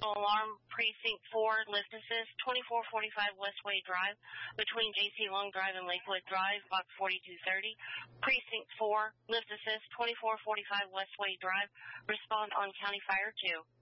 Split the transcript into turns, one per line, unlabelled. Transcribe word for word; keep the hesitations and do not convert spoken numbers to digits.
National Alarm, Precinct four, Lift Assist, twenty-four forty-five Westway Drive, between J C Long Drive and Lakewood Drive, box forty-two thirty. Precinct four, Lift Assist, twenty-four forty-five Westway Drive. Respond on County Fire two.